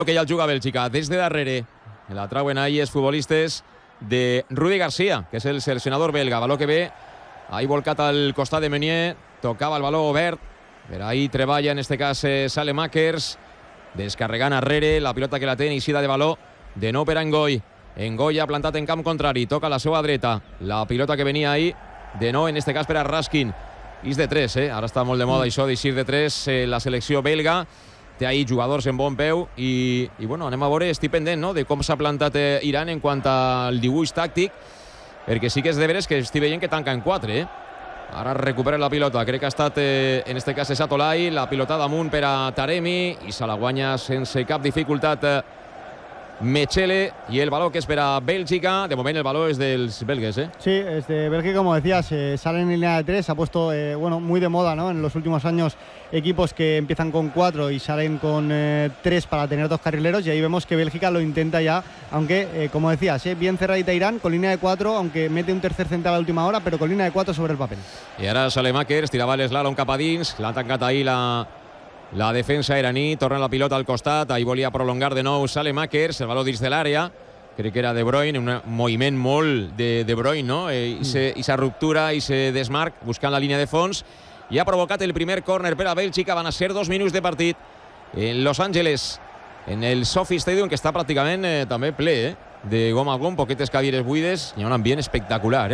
Que ja el juga Bèlgica des de darrere. La trauen ahí els futbolistes de Rudi Garcia, que és el seleccionador belga. Baló que ve, ahí volcat al costat de Meunier, tocava el baló obert, però ahí treballa en este cas Saelemaekers, descarregant arrere, la pilota que la té iniciada de baló, de nou per a Ngoi. Ngoi ha plantat en camp contrari, toca a la seva dreta, la pilota que venia ahí, de nou en este cas per a Raskin. Is de 3, ara està molt de moda això d'eixir de 3, la selecció belga. Té ahí jugadors en bon peu i bueno, anem a veure, estic pendent, no?, de com s'ha plantat Iran en quant al dibuix tàctic, perquè sí que és de veres que estic veient que tanca en 4, Ara recupera la pilota, crec que ha estat en este cas Satolai, la pilota damunt per a Taremi i se la guanya sense cap dificultat Mechele, y el balón que es para Bélgica. De momento el balón es del belgues, Sí, es de Bélgica, como decías, sale en línea de 3, se ha puesto bueno, muy de moda, ¿no?, en los últimos años, equipos que empiezan con 4 y salen con 3 para tener 2 carrileros, y ahí vemos que Bélgica lo intenta ya, aunque como decías, bien cerradita Irán, con línea de 4, aunque mete un tercer central a la última hora, pero con línea de 4 sobre el papel. Y ahora Saelemaekers, tirava l'eslàlom cap a dins, l'ha tancat ahí la defensa iraní, torna la pilota al costat, ahí volia prolongar de nou Saelemaekers, el baló dins de l'àrea, crec que era De Bruyne, un moviment molt de Bruyne, no? I sa ruptura, i se desmarc, buscant la línia de fons, i ha provocat el primer córner per a Bèlgica. Van a ser 2 minuts de partit en Los Angeles, en el SoFi Stadium, que està pràcticament també ple, de gom a gom, poquetes cadires buides, hi ha un ambient espectacular,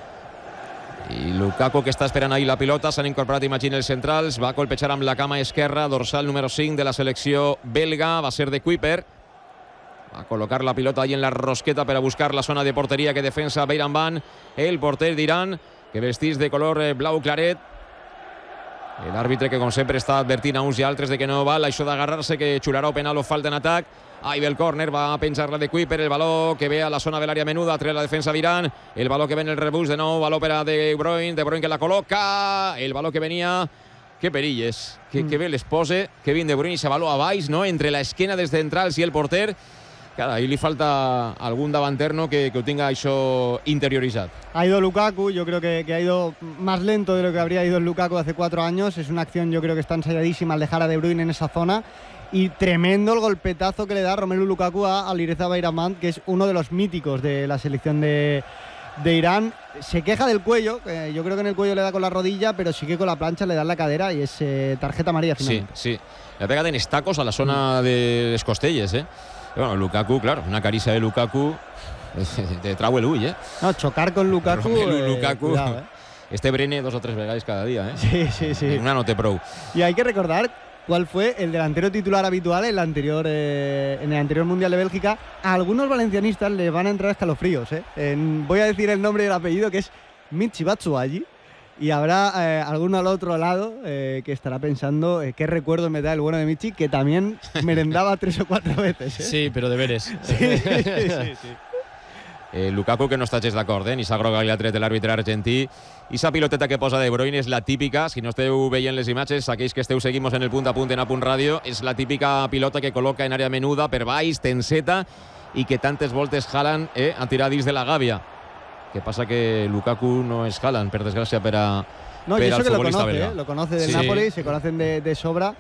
i Lukaku, que està esperant ahí la pilota, s'han incorporat, imagina, els centrals, va colpejar amb la cama esquerra, dorsal número 5 de la selecció belga, va ser de Kuiper, va a col·locar la pilota ahí en la rosqueta per a buscar la zona de porteria que defensa Beiranvand, el porter d'Iran, que vestís de color blau claret. L'àrbitre, que com sempre està advertint a uns i altres de que no val això d'agarrar-se, que xurarà o penal o falta en atac. Ahí ve el córner, va a penjar-la de Kuiper, el baló que ve a la zona de l'àrea menuda, trae la defensa d'Iran, el baló que ve en el rebús de nou, baló per a De Bruyne que la col·loca, el baló que venia, que perilles, que bé les pose Kevin De Bruyne, i se baló a baix, no?, entre la esquena dels centrals i el porter. Claro, ahí le falta algún davanterno que ho tenga això interioritzat. Ha ido Lukaku, yo creo que ha ido más lento de lo que habría ido el Lukaku hace 4 años. Es una acción, yo creo que está ensayadísima al dejar a De Bruyne en esa zona. Y tremendo el golpetazo que le da Romelu Lukaku a Alireza Beiranvand, que es uno de los míticos de la selección de Irán. Se queja del cuello, yo creo que en el cuello le da con la rodilla, pero sí que con la plancha le da en la cadera y es tarjeta amarilla finalmente. Sí, le ha pegado en estacos a la zona de les costelles, Bueno, Lukaku, claro, una caricia de Lukaku te trau el ull, No, chocar con Lukaku. Lukaku. Cuidado, Este brene 2 o 3 vegades cada día, Sí. Una no té prou. Y hay que recordar cuál fue el delantero titular habitual en el anterior Mundial de Bélgica. A algunos valencianistas les van a entrar escalofríos, voy a decir el nombre y el apellido, que es Michy Batshuayi. Y habrá alguno al otro lado que estará pensando qué recuerdo me da el bueno de Michy, que también merendaba 3 o 4 veces. Sí, pero deberes. Sí. Lukaku, que no està gens d'acord, ni s'ha grogat l'ha tret l'àrbitre argentí, i sa piloteta que posa De Bruyne és la típica, si no esteu veient les imatges, aquells que esteu seguimos en el punt a punt en A Punt Ràdio, és la típica pilota que col·loca en àrea menuda per baix, tenseta, i que tantes voltes Haaland a tirar dins de la gàbia. Que pasa que Lukaku no es Haaland, per desgràcia, per al futbolista belga. Lo conoce del Napoli, se conocen de sobra.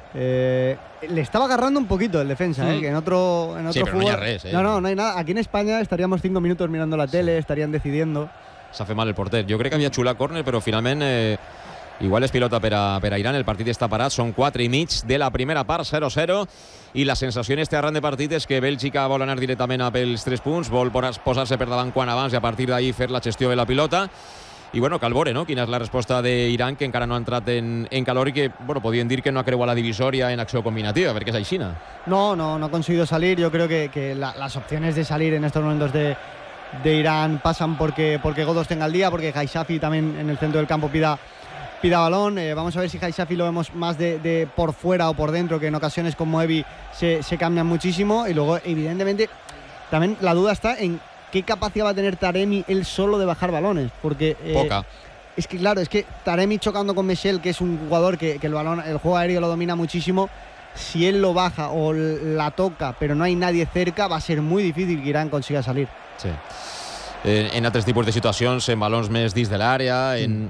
Le estaba agarrando un poquito el defensa, que en otro sí, fútbol. No hay res, No hay nada. Aquí en España estaríamos 5 minutos mirando la tele, estarían decidiendo. S'ha fet mal el porter. Jo crec que havia xulat córner, però finalment igual és pilota per a Iran. El partit està parat, són 4 i mig de la primera part, 0-0, i la sensació en este arran de partit és que Bèlgica vol anar directament a pels 3 punts, vol posar-se per davant quan abans i a partir d'ahir fer la gestió de la pilota. I bueno, cal veure, no?, quina és la resposta d'Iran, que encara no ha entrat en calor i que, bueno, podien dir que no ha creuat la divisòria en acció combinativa, perquè és aixina. No ha conseguido salir. Yo creo que las opciones de salir en estos momentos de Irán pasan porque Godos tenga el día, porque Haisafi también en el centro del campo pida balón. Vamos a ver si Haisafi lo vemos más de por fuera o por dentro, que en ocasiones con Moebi se cambian muchísimo. Y luego, evidentemente, también la duda está en qué capacidad va a tener Taremi él solo de bajar balones, porque poca. Es que claro, es que Taremi chocando con Mechele, que es un jugador que el balón, el juego aéreo lo domina muchísimo, si él lo baja o la toca pero no hay nadie cerca, va a ser muy difícil que Irán consiga salir. Sí. En altres tipus de situacions, en balons més dins de l'àrea, en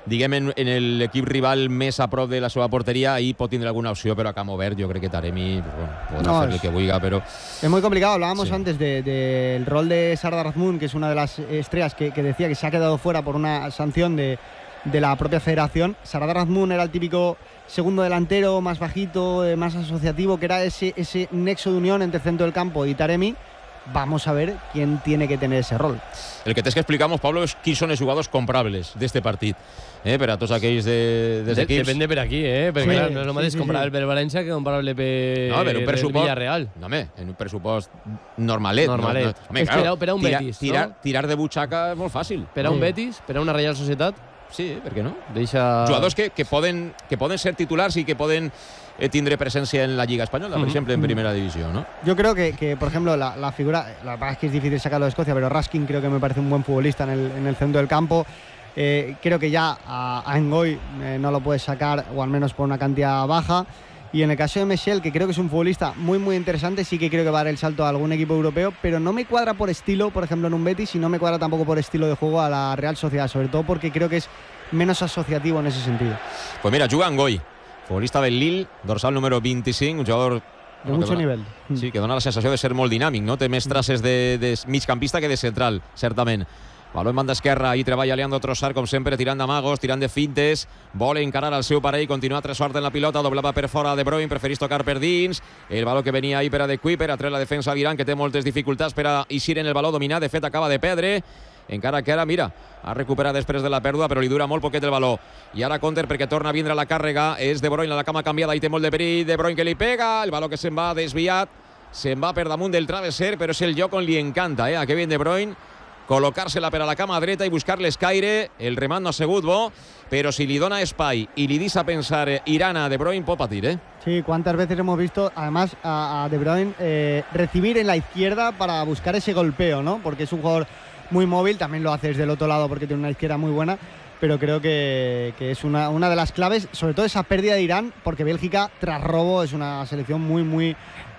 diguem, en l'equip rival més a prop de la seva porteria, ahí pot tindre alguna opció, però a camp obert jo crec que Taremi podrà fer el que vulgui, però... Es muy complicado. Hablábamos antes del rol de Sardar Azmoun, que es una de las estrellas que decía que se ha quedado fuera por una sanción de la propia federación. Sardar Azmoun era el típico segundo delantero, más bajito, más asociativo, que era ese nexo de unión entre el centro del campo y Taremi. Vamos a ver quién tiene que tener ese rol. El que tens que explicamos, Pablo, és qui són els jugadors comprables d'este partit. Per a tots aquells dels equips. Depende per aquí, perquè clar, no és el mateix comprable per València que comprable per Villarreal. No, home, en un pressupost normalet. Normalet. No, home, claro, per a un Betis, tirar de butxaca és molt fàcil. Per a un Betis, per a una Reial Societat. Sí, per què no? Jugadors que poden ser titulars i que poden tindre presencia en la Liga Española, por ejemplo, en Primera División, ¿no? Yo creo que por ejemplo, la figura, la verdad es que es difícil sacarlo de Escocia, pero Raskin creo que me parece un buen futbolista en el centro del campo. Creo que ya a Ngoy no lo puedes sacar, o al menos por una cantidad baja. Y en el caso de Michel, que creo que es un futbolista muy muy interesante, sí que creo que va a dar el salto a algún equipo europeo, pero no me cuadra por estilo, por ejemplo, en un Betis, y no me cuadra tampoco por estilo de juego a la Real Sociedad, sobre todo porque creo que es menos asociativo en ese sentido. Pues mira, juga Ngoy, futbolista del Lille, dorsal número 25, un jugador de mucho nivel. Sí, que dona la sensació de ser molt dinàmic, no? Té més traces de migcampista que de central, certament. Baló en banda esquerra, ahí treballa Leandro Trossard, com sempre, tirant d'amagos, tirant de fintes, vol encarar al seu parell, continua Trossard en la pilota, doblava per fora De Bruyne, preferís tocar per dins, el baló que venia ahí per a De Cuyper, ha tret la defensa d'Iran, que té moltes dificultats per a eixir en el baló dominar, de fet acaba de perdre, encara que ara, mira, ha recuperat després de la pèrdua, però li dura molt poquet el baló. I ara Conter, perquè torna a vindre la càrrega, és De Bruyne, la cama canviada, i té molt de perill, De Bruyne que li pega, el baló que se'n va desviat, se'n va per damunt del travesser, però és el lloc on li encanta, a Kevin De Bruyne, col·locar-se-la per a la cama dreta i buscar l'escaire. El remat no ha sigut bo, però si li dona espai i li deixa pensar Iran a De Bruyne, pot patir, Sí, cuántas veces hemos visto, además, a De Bruyne recibir en la izquierda para buscar ese golpeo, ¿no? Porque es un jugador muy móvil, también lo hace desde el otro lado porque tiene una izquierda muy buena, pero creo que es una de las claves, sobre todo esa pérdida de Irán, porque Bélgica, tras robo, es una selección muy, muy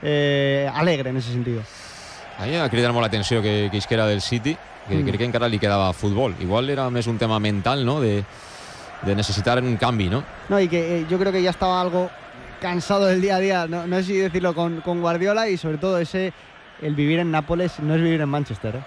alegre en ese sentido. A mi m'ha cridat molt l'atenció que isquera del City, que crec que encara li quedava futbol. Igual era més un tema mental, ¿no? De necesitar un canvi, ¿no? No, y que yo creo que ya estaba algo cansado del día a día, no sé si decirlo con Guardiola, y sobre todo el vivir en Nápoles no es vivir en Manchester,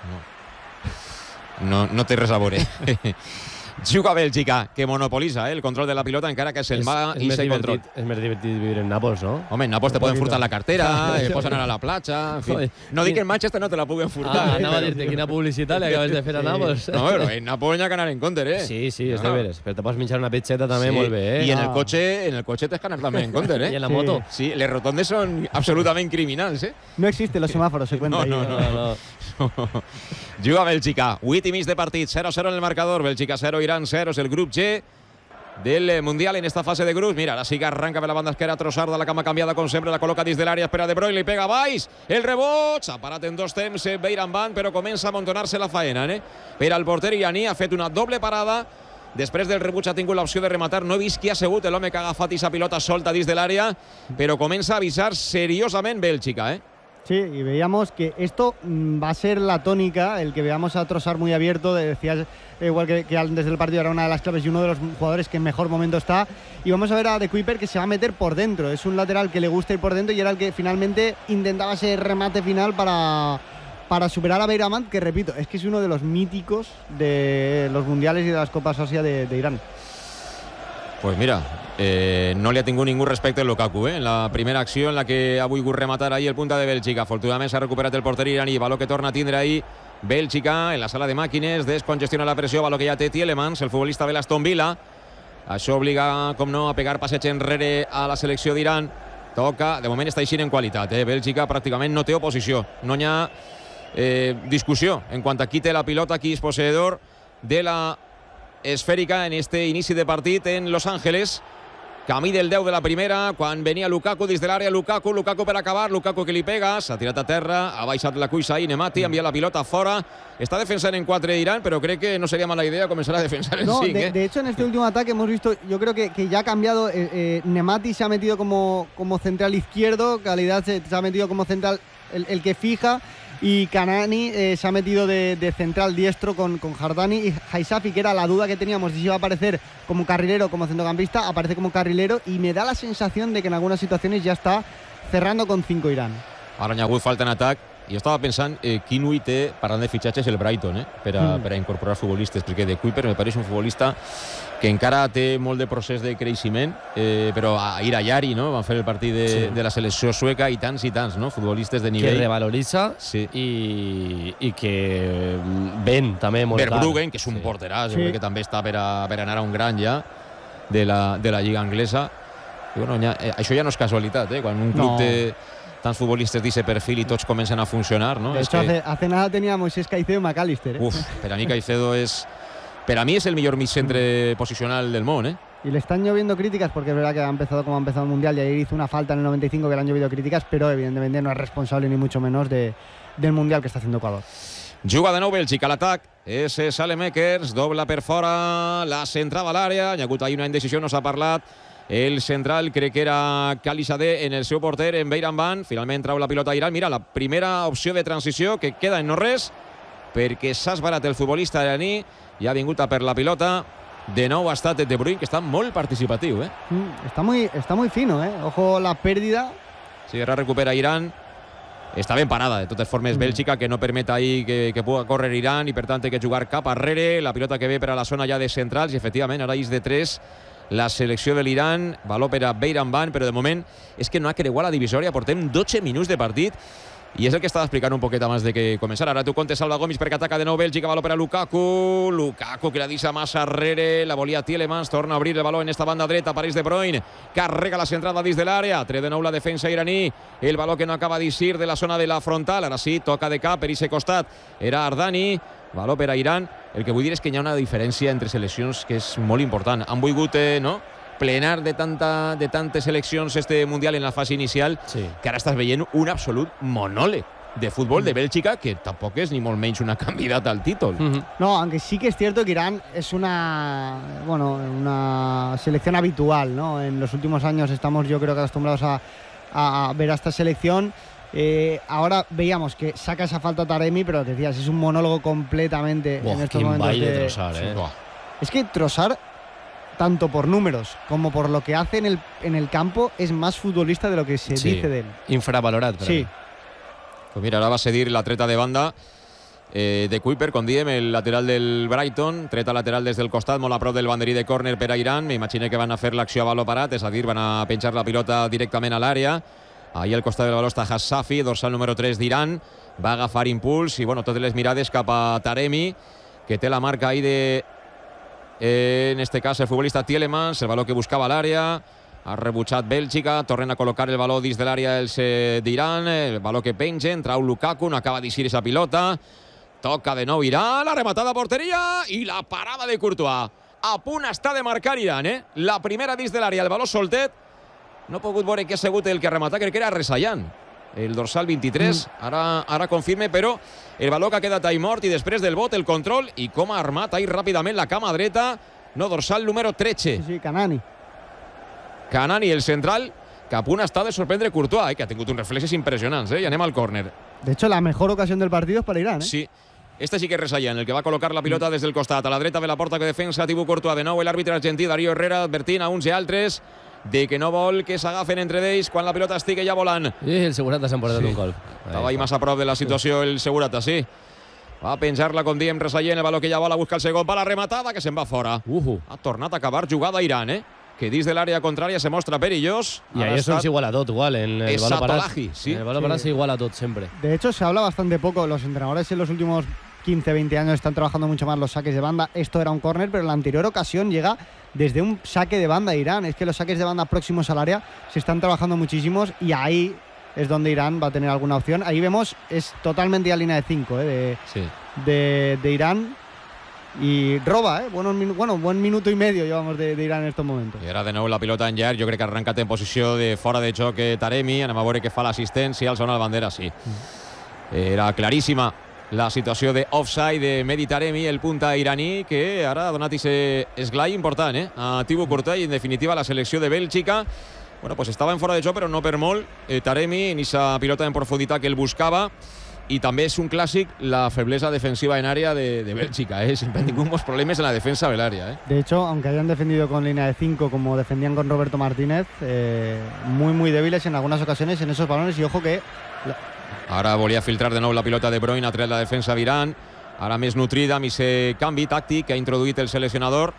No té res a veure. Juga Bèlgica, que monopolitza el control de la pilota, encara que se'l va i se control. És més divertit vivir en Nàpols, no? Home, en Nàpols te poden furtar la cartera, pots anar a la platja, en fi. No dic que en Manchester no te la puguen furtar. Anava a dir-te, quina publicitat li acabes de fer a Nàpols. No, però en Nàpols hi ha que anar en compte, Sí, és de veres. Però te pots menjar una pitxeta també molt bé, I en el cotxe tens que anar també en compte, I en la moto. Sí, les rotondes són absolutament criminals, No existen los semáforos, se cuenta ahí. No. Juga Bèlgica, 8 i mig de partit, 0-0 en el marcador, Bèlgica 0, Irán 0, és el grup G del Mundial en esta fase de grups. Mira, ara sí que arranca per la banda esquerra, Trossard de la cama canviada, com sempre, la col·loca dins de l'àrea, espera De Bruyne, li pega baix, el rebot, s'ha parat en dos temps, Beiran Van, però comença a amontonar-se la faena, Per al porter iraní, ha fet una doble parada, després del rebuig ha tingut l'opció de rematar, no he vist qui ha sigut l'home que ha agafat aquesta pilota solta dins de l'àrea, però comença a avisar seriosament Bèlgica, Sí, y veíamos que esto va a ser la tónica, el que veamos a Trossard muy abierto, decías igual que desde el partido era una de las claves y uno de los jugadores que en mejor momento está, y vamos a ver a De Cuyper que se va a meter por dentro, es un lateral que le gusta ir por dentro y era el que finalmente intentaba ese remate final para superar a Beiramant, que repito, es que es uno de los míticos de los mundiales y de las Copas Asia de Irán. Pues mira, no li ha tingut ningú respecte al Lukaku, en la primera acció en la que ha volgut rematar ahí el punta de Bèlgica. Afortunadament s'ha recuperat el porter iraní, baló que torna a tindre ahí Bèlgica en la sala de màquines, descongestiona la pressió, baló que ja té Tielemans, el futbolista de l'Aston Villa. Això obliga, com no, a pegar passeig enrere a la selecció d'Iran. Toca, de moment està eixint en qualitat, Bèlgica pràcticament no té oposició, no hi ha discussió en quant a qui té la pilota, qui és poseedor de la esfèrica en este inici de partit en Los Ángeles. Camí del 10 de la primera, quan venia Lukaku dins de l'àrea, Lukaku per acabar, Lukaku que li pega, s'ha tirat a terra, ha baixat la cuissa ahí, Nemati, envia la pilota fora, està defensant en 4 Irán, però crec que no seria mala idea comenzar a defensar en 5. De hecho, en este último ataque hemos visto, yo creo que ya ha cambiado, Nemati se ha metido como central izquierdo, Calidad se ha metido como central el que fija, Y Kanani se ha metido de central diestro con Jardani, y Haisafi, que era la duda que teníamos de si iba a aparecer como carrilero o como centrocampista, aparece como carrilero, y me da la sensación de que en algunas situaciones ya está cerrando con 5 Irán. Ara n'hi ha hagut falta en atac. Jo estava pensant, quin ull té, parlant de fitxatges, el Brighton, per a incorporar futbolistes, perquè de Kuiper me pareix un futbolista que encara té molt de procés de creixement, però a ir a Yari, no? Van fer el partit de la selecció sueca, i tants, no? Futbolistes de nivell. Que revaloritza i que ven també molt clar. Verbruggen, que és un porteràs, jo crec que també està per anar a un gran ja de la Lliga Anglesa. I bueno, això ja no és casualitat, quan un club té tants futbolistes d'aquest perfil i tots comencen a funcionar, ¿no? De hecho, hace nada tenía Moisés Caicedo y McAllister. Per a mi Caicedo es el millor migcentre posicional del món, Y le están lloviendo críticas, porque es verdad que ha empezado como ha empezado el Mundial, y ayer hizo una falta en el 95 que le han llovido críticas, pero evidentemente no es responsable ni mucho menos del Mundial que está haciendo Ecuador. Juga de nou Bèlgica a l'atac. És Saelemaekers, dobla per fora, la centrava a l'àrea. Hi ha hagut ahir una indecisió, no s'ha parlat. El central crec que era Khalisadeh en el seu porter, en Beiranvand. Finalment trau la pilota a Iran. Mira, la primera opció de transició que queda en no res, perquè s'ha esbarat el futbolista iraní i ha vingut a per la pilota. De nou ha estat De Bruyne, que està molt participatiu. Está muy fino, Ojo la pérdida. Sí, ara recupera Iran. Està ben parada, de totes formes, Bèlgica, que no permet ahir que pugui córrer Iran, i per tant té que jugar cap arrere. La pilota que ve per a la zona ja de centrals, i efectivament ara és de 3 la selecció de l'Iran. Valor per a Beiranvand, però de moment és que no ha creuat la divisòria. Portem 12 minuts de partit i és el que estava explicant un poquet abans de que començara. Ara tu comptes Salva Gomis perquè ataca de nou Bèlgica. Valor per a Lukaku. Lukaku que la deixa massa arrere. La volia Tielemans. Torna a obrir el valor en esta banda dreta. Apareix De Bruyne. Carrega la centrada dins de l'àrea. Tre de nou la defensa iraní. El valor que no acaba d'eixir de la zona de la frontal. Ara sí, toca de cap per aquest costat. Era Ardani. Valor per a Iran. El que vull dir és que hi ha una diferència entre seleccions que és molt important. Han volgut, plenar de tantes seleccions este Mundial en la fase inicial, que ara estàs veient un absolut monòleg de fútbol de Bèlgica, que tampoc és ni molt menys una candidata al títol. No, aunque sí que es cierto que Irán es una selección habitual, ¿no? En los últimos años estamos, yo creo que acostumbrados a ver a esta selección. Ahora veíamos que saca esa falta Taremi, pero decías, es un monólogo completamente en estos momentos. Baile de Trossard, Es que Trossard, tanto por números como por lo que hace en el campo, es más futbolista de lo que se dice de él. Infravalorat. Sí. Pues mira, ara va cedir la treta de banda de Kuiper, com diem, el lateral del Brighton. Treta lateral des del costat, molt a prop del banderí de córner per a Iran. M'imagino que van a fer l'acció a valor parat, és a dir, van a penjar la pilota directament a l'àrea. Ahí al costat del valor està Hassafi, dorsal número 3 d'Iran. Va agafar impuls i totes les mirades cap a Taremi, que té la marca ahí de... en este cas el futbolista Tielemans, el valor que buscava a l'àrea. Ha rebutjat Bèlgica, tornen a col·locar el valor dins de l'àrea els d'Iran, el valor que pengen, trau Lukaku, no acaba d'eixir esa pilota. Toca de nou Iran, la rematada a porteria i la parada de Courtois. A punt està de marcar Iran, La primera dins de l'àrea, el valor soltet. No he pogut veure que ha sigut el que ha rematat, crec que era Resayan, el dorsal 23, ara confirme, però el valor que ha quedat ahí mort, i després del bot, el control, i com ha armat ahí ràpidament la cama dreta, dorsal número 13. Sí, Kanani, el central, que a punt està de sorprendre Courtois, que ha tingut uns reflexes impressionants, i anem al córner. De hecho, la mejor ocasión del partido es para Irán, Sí. Este sí que és Resayan, el que va col·locar la pilota des del costat. A la dreta ve la porta que defensa Thibaut Courtois. De nou l'àrbitre argentí Darío Herrera advertint a uns i altres de que no vol que s'agafen entre ells quan la pilota estigui ja volant. I el segurata s'ha emportat un gol. Estava ahí massa a prop de la situació el segurata, sí. Va a penjar-la, com diem, Resayan, el valor que ja vola, busca el segon, va la rematada, que se'n va fora. Ha tornat a acabar jugada Iran, que dins de l'àrea contrària se mostra perillós. I ahí eso s'iguala tot, igual. En el valor parat, sí. En el valor parat se iguala tot, siempre. De hecho, se habla bastante poco. Los entrenadores en los últimos 15-20 años están trabajando mucho más los saques de banda. Esto era un córner, pero en la anterior ocasión llega desde un saque de banda Irán. Es que los saques de banda próximos al área se están trabajando muchísimos, y ahí es donde Irán va a tener alguna opción. Ahí vemos, es totalmente a línea de 5 de Irán, y roba, buen minuto y medio llevamos de Irán en estos momentos. I ara de nou la pilota en llarg, jo crec que ha arrencat en posició de fora de joc Taremi. Anem a veure què fa l'assistència, al sona la bandera, sí. Era claríssima la situació de offside de Mehdi Taremi, el punta iraní, que ara ha donat aquest esglai important a Thibaut Courtois, i en definitiva la selecció de Bèlgica. Pues estava en fora de joc, però no per molt. Taremi, en aquesta pilota en profunditat que el buscava, i també és un clàssic la feblesa defensiva en àrea de Bélgica, siempre han tenido unos problemas en la defensa del área. De hecho, aunque hayan defendido con línea de 5 como defendían con Roberto Martínez, muy débiles en algunas ocasiones en esos balones, y ojo que... Ara volia filtrar de nou la pilota de Bruyne, ha tret la defensa d'Iran, ara més nutrida amb aquest canvi tàctic que ha introduït el seleccionador,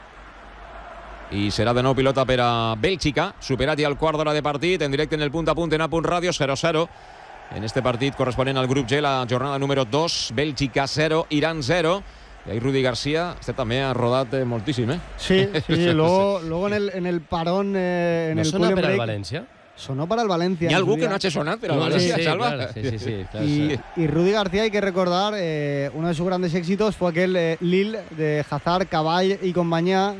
i serà de nou pilota per a Bèlgica. Superat ja el quart d'hora de partit, en directe en el punt a punt en A Punt Ràdio, 0-0 en este partit corresponent al grup G, la jornada número 2. Bèlgica 0, Iran 0. Y ahí Rudi García, este también ha rodado moltísimo, ¿eh? Sí, luego en el parón, en ¿no el suena para el break, Valencia? Sonó para el Valencia. ¿Y algo que no ha hecho sonar, pero Valencia, sí, Salva? Claro, sí, claro, y Rudi García, hay que recordar, uno de sus grandes éxitos fue aquel Lille de Hazard, Caball y compañía,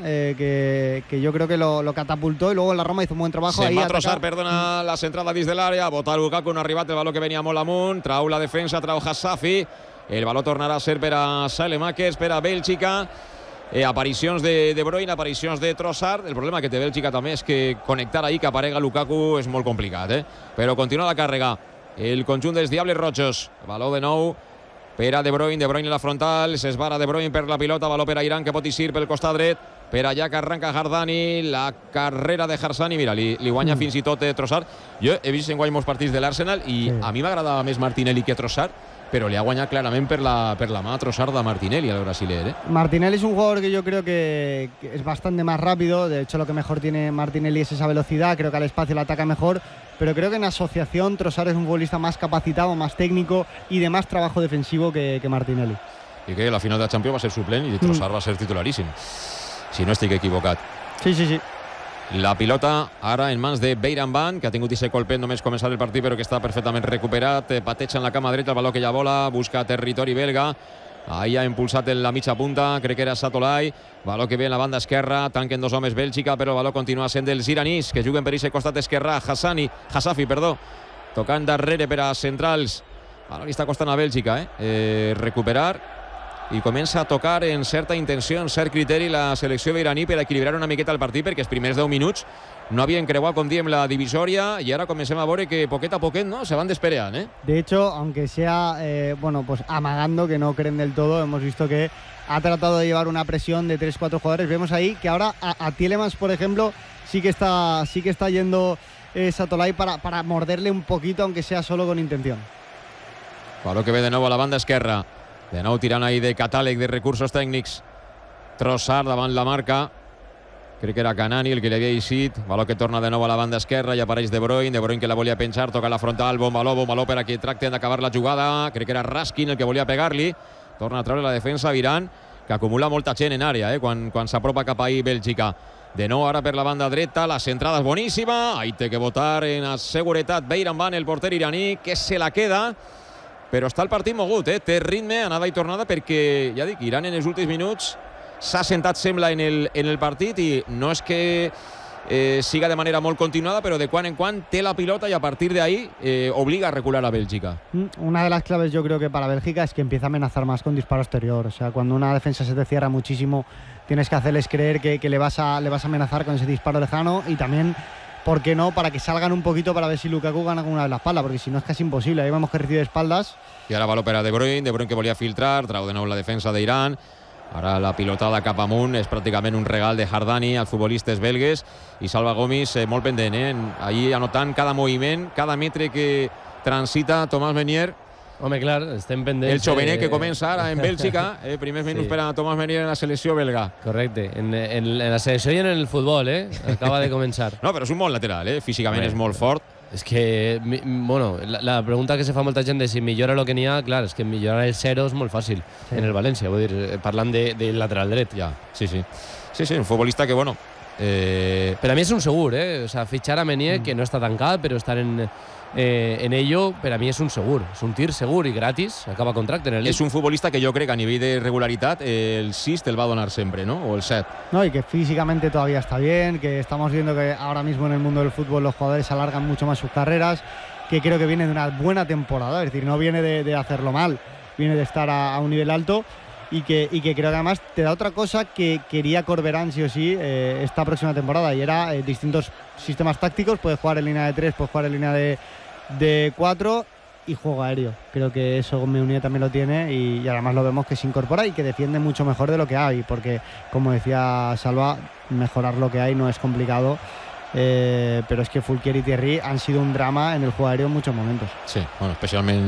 que yo creo que lo catapultó, y luego en la Roma hizo un buen trabajo. Se'n va Trossard, perdona, las entradas dins de l'àrea, bota Lukaku, no ha arribat el valor que venia molt amunt, trau la defensa, trau Hassafi, el valor tornarà a ser per a Saelemaekers, per a Bèlgica. Aparicions de Bruyne, aparicions de Trossard. El problema que té Bèlgica també és que connectar ahí que aparega Lukaku és molt complicat, però continua la càrrega el conjunt dels Diables Rojos. Valor de nou per a De Bruyne a la frontal, s'esbara De Bruyne per la pilota, valor per a Iran que pot eixir pel costat dret, per allà que arranca Hardani, la carrera de Harsani, mira, li guanya fins i tot Trossard. Jo he vist enguany molts partits de l'Arsenal i a mi m'agradava més Martinelli que Trossard, pero le ha guanyat clarament per la mà Trossard de Martinelli al brasiler. Martinelli es un jugador que yo creo que es bastante más rápido. De hecho, lo que mejor tiene Martinelli es esa velocidad. Creo que al espacio le ataca mejor, pero creo que en asociación Trossard es un futbolista más capacitado, más técnico y de más trabajo defensivo que Martinelli. I que la final de la Champions va ser suplent i Trossard va ser titularíssim, si no estic equivocat. Sí. La pilota ara en mans de Beiranvand, que ha tingut aquest colpet només començar el partit, però que està perfectament recuperat. Pateja en la cama dreta el valor que ja vola, busca territori belga. Ahí ha impulsat en la mitja punta, crec que era Satolai. Valor que ve en la banda esquerra, tanquen dos homes Bèlgica, però el valor continua sent dels iraníes, que juguen per aquest costat esquerrà. Hassafi, tocant darrere per a centrals. Ara li està costant a Bèlgica recuperar, i comença a tocar en certa intenció, en cert criteri, la selecció iraní per equilibrar una miqueta el partit, perquè els primers 10 minuts no havien creuat, com diem, la divisòria, i ara comencem a veure que poquet a poquet se van despereant. De hecho, aunque sea pues amagando, que no creen del todo, hemos visto que ha tratado de llevar una presión de 3-4 jugadores. Vemos ahí que ahora a Tielemans, por ejemplo, sí que está yendo Satolai para morderle un poquito, aunque sea solo con intención. Valor que ve de nou a la banda esquerra. De nou tirant ahí de catàleg de recursos tècnics. Trossard davant la marca. Crec que era Kanani el que li havia eixit. Valor que torna de nou a la banda esquerra i apareix De Bruyne que la volia penjar, toca la frontal, bon valor per a que tracten d'acabar la jugada. Crec que era Raskin el que volia pegar-li. Torna a treure la defensa d'Iran, que acumula molta gent en àrea quan s'apropa cap ahí Bèlgica. De nou ara per la banda dreta, la centrada és boníssima. Ahí té que votar en seguretat Beiranvand, el porter iraní, que se la queda. Però està el partit mogut, té ritme, anada i tornada, perquè, ja dic, Iran en els últims minuts s'ha sentat, sembla, en el partit, i no és que siga de manera molt continuada, però de quan en quan té la pilota y a partir de ahí obliga a recular a Bélgica. Una de las claves yo creo que para Bélgica es que empieza a amenazar más con disparo exterior. O sea, cuando una defensa se te cierra muchísimo, tienes que hacerles creer que le vas a amenazar con ese disparo lejano, y también, ¿por qué no?, para que salgan un poquito para ver si Lukaku gana con una de la espalda, porque si no es casi imposible. Ahí vemos que recibe espaldas. I ara va l'opera De Bruyne que volia filtrar, trau de nou la defensa d'Iran. Ara la pilotada cap amunt és pràcticament un regal de Hardani als futbolistes belgues, i Salva Gomis molt pendent, ahí anotant cada moviment, cada metre que transita Thomas Meunier. Home, clar, estem pendents. El xovenet que comença ara en Bèlgica, primers minuts per a Thomas Meunier en la selecció belga. Correcte, en la selecció i en el futbol, acaba de començar. No, però és un bon lateral, físicament és molt fort. És que, bueno, la pregunta que se fa molta gent de si millora el que n'hi ha, clar, és que millorar el 0 és molt fàcil en el València, vull dir, parlant de lateral dret. Ja, sí, un futbolista que, bueno... Per a mi és un segur, o sea, fitxar a Meunier, que no està tancat, però estar en ello, per a mi és un segur, és un tir segur i gratis, acaba contracte en el... És un futbolista que jo crec que a nivell de regularitat el 6 te'l va donar sempre, ¿no? O el 7. No, y que físicamente todavía está bien, que estamos viendo que ahora mismo en el mundo del fútbol los jugadores alargan mucho más sus carreras, que creo que viene de una buena temporada, es decir, no viene de hacerlo mal, viene de estar a un nivel alto, y que creo que además te da otra cosa que quería Corberán sí o sí esta próxima temporada, y era distintos sistemas tácticos. Puedes jugar en línea de 3, puedes jugar en línea de 4, y juego aéreo. Creo que eso Meunier también lo tiene y además lo vemos que se incorpora y que defiende mucho mejor de lo que hay, porque como decía Salva, mejorar lo que hay no es complicado, pero es que Fulquier y Thierry han sido un drama en el juego aéreo en muchos momentos. Sí, bueno, especialment